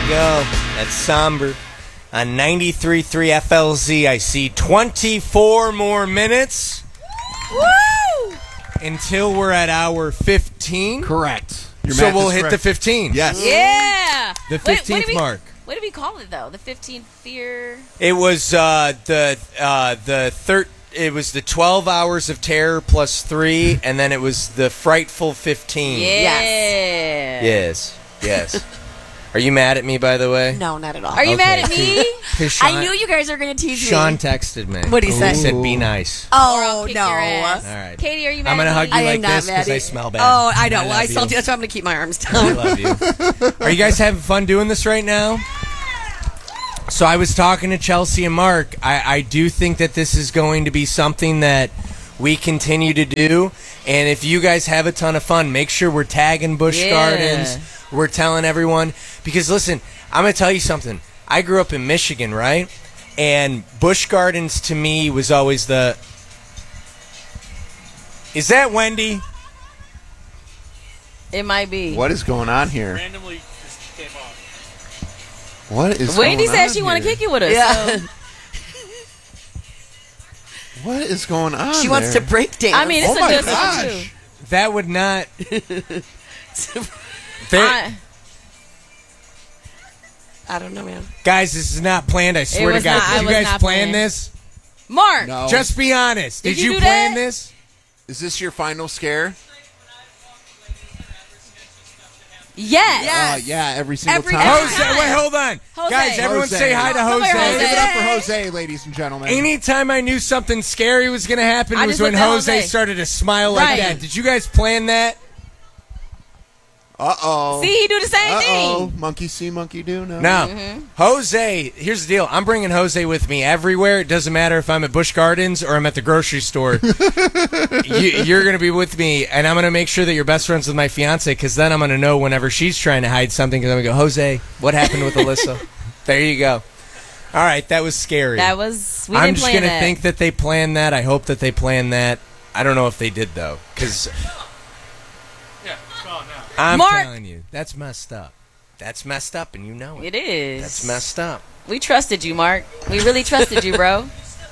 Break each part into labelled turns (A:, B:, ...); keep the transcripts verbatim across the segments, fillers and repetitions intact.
A: go. That's somber. On ninety-three point three F L Z, I see twenty-four more minutes.
B: Woo!
A: Until we're at hour fifteen.
C: Correct. Your
A: so
C: math
A: we'll
C: is
A: hit
C: correct.
A: the fifteen.
C: Yes.
B: Yeah.
A: The
B: What- what
A: fifteenth
B: did we-
A: mark.
B: What did we call it though? The fifteenth fear.
A: It was uh, the uh, the thir- It was the twelve hours of terror plus three, and then it was the frightful fifteen.
B: Yeah.
A: Yes. Yes. Are you mad at me, by the way?
D: No, not at all.
B: Are you
A: Okay,
B: mad at me?
A: 'Cause Sean-
D: I knew you guys were going to tease
A: Sean
D: me.
A: texted me.
D: What'd he say?
A: He said, "Be nice."
B: Or I'll
D: Oh,
B: kick
D: no.
B: your ass.
A: All right.
B: Katie, are you mad
A: I'm gonna
B: at
A: hug
B: me?
A: you
D: I am
A: like
D: not
A: this because
D: mad
A: I
D: at-
A: smell bad.
D: Oh, I know.
A: And
D: Well, I
A: love
D: salty.
A: you.
D: That's why I'm going to keep my arms
A: I
D: down.
A: love you. Are you guys having fun doing this right now? So I was talking to Chelsea and Mark. I, I do think that this is going to be something that we continue to do. And if you guys have a ton of fun, make sure we're tagging Busch
B: Yeah.
A: Gardens. We're telling everyone. Because, listen, I'm going to tell you something. I grew up in Michigan, right? And Busch Gardens to me was always the... Is that Wendy?
B: It might be.
C: What is going on here?
E: Randomly just came off.
C: What is
B: Wendy
C: going
B: said
C: on
B: she want to
C: here?
B: kick it with us.
D: Yeah.
B: So.
C: What is going on
D: She wants
C: there?
D: to break dance.
B: I mean, it's
C: Oh
B: a
C: my
B: good
C: gosh.
B: song too.
A: That would not... There-
B: I-
D: I don't know, man.
A: Guys, this is not planned. I swear to
B: was
A: God.
B: not- I
A: Did you
B: was
A: guys
B: not
A: plan
B: planned.
A: this?
B: Mark.
C: No.
A: Just be honest.
B: Did
A: Did,
B: you
A: you
B: do
A: plan
B: that?
A: this?
C: Is this your final scare?
B: Yes.
D: Yes.
C: Uh, yeah, every single
D: Every-
C: time.
D: every
A: Jose,
D: time.
A: wait, hold on.
B: Jose.
A: Guys, everyone
C: Jose.
A: say hi to
B: Come
A: Jose.
B: here, Jose.
C: Give it up for Jose, ladies and gentlemen.
A: Anytime I knew something scary was going to happen
B: I
A: was
B: just
A: when
B: looked at
A: Jose,
B: Jose.
A: started to smile like
B: Right.
A: that. Did you guys plan that?
C: Uh-oh.
B: See, he do the same
C: Uh-oh.
B: thing.
C: Monkey see, monkey do. No.
A: No.
B: Mm-hmm.
A: Jose, here's the deal. I'm bringing Jose with me everywhere. It doesn't matter if I'm at Busch Gardens or I'm at the grocery store. you, you're going to be with me, and I'm going to make sure that you're best friends with my fiance, because then I'm going to know whenever she's trying to hide something, because I'm going to go, Jose, what happened with Alyssa? There you go. All right, that was scary.
B: That was. We
A: I'm
B: didn't
A: just
B: plan
A: gonna
B: that.
A: think that they planned that. I hope that they planned that. I don't know if they did, though, because
E: Yeah, it's gone now.
A: I'm
B: Mark-
A: telling you, that's messed up. That's messed up, and you know it.
B: It is.
A: That's messed up.
B: We trusted you, Mark. We really trusted you, bro.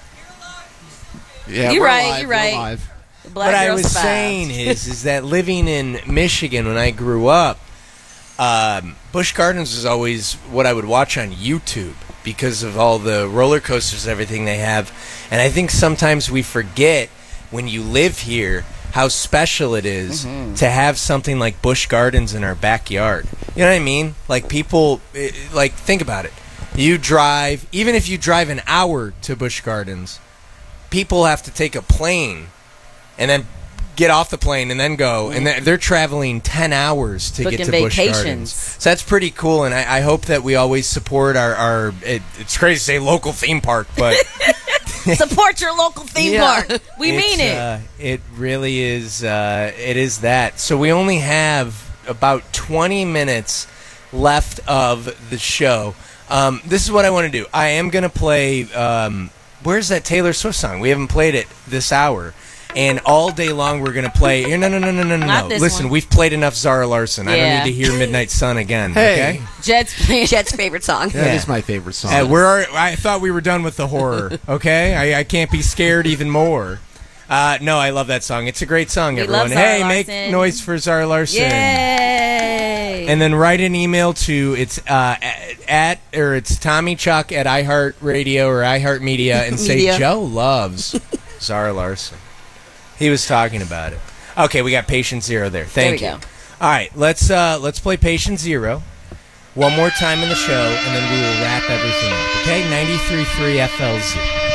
C: Yeah,
B: You
C: we're
B: right,
C: alive,
B: you
C: we're
B: right.
C: alive.
B: The Black
A: what I
B: girl
A: was
B: survived.
A: saying is, is that living in Michigan when I grew up, um, Busch Gardens was always what I would watch on YouTube because of all the roller coasters and everything they have. And I think sometimes we forget when you live here how special it is
B: Mm-hmm.
A: to have something like Busch Gardens in our backyard. You know what I mean? Like people, eh, like think about it. You drive, even if you drive an hour to Busch Gardens, people have to take a plane and then get off the plane and then go, and they're, they're traveling ten hours to
B: Booking
A: get to Busch
B: vacations.
A: Gardens. So that's pretty cool, and I, I hope that we always support our, our it, it's crazy to say local theme park, but
B: Support your local theme
D: Yeah.
B: park. We
A: it's,
B: mean it.
A: Uh, it really is, uh, it is that. So we only have about twenty minutes left of the show. Um, this is what I want to do. I am going to play, um, where's that Taylor Swift song? We haven't played it this hour. And all day long we're going to play. No, no, no, no, no, no,
B: Not
A: no.
B: this
A: Listen,
B: one.
A: we've played enough Zara Larson. I don't
B: Yeah.
A: need to hear Midnight Sun again.
C: Hey.
A: Okay?
B: Jed's playing.
D: Jed's favorite song.
C: That
A: Yeah.
C: is my favorite song.
A: Uh, we're. alre- I thought we were done with the horror. Okay, I, I can't be scared even more. Uh, no, I love that song. It's a great song,
B: We
A: everyone.
B: love Zara
A: Hey, make
B: Larsson.
A: noise for Zara Larson.
B: Yay!
A: And then write an email to it's uh, at or it's Tommy Chuck at iHeartRadio or iHeartMedia and say
D: Media.
A: Joe loves Zara Larson. He was talking about it. Okay, we got Patient Zero there. Thank
B: There
A: you.
B: we go.
A: All right, let's uh, let's play Patient Zero one more time in the show, and then we will wrap everything up. Okay, ninety-three point three F L Z.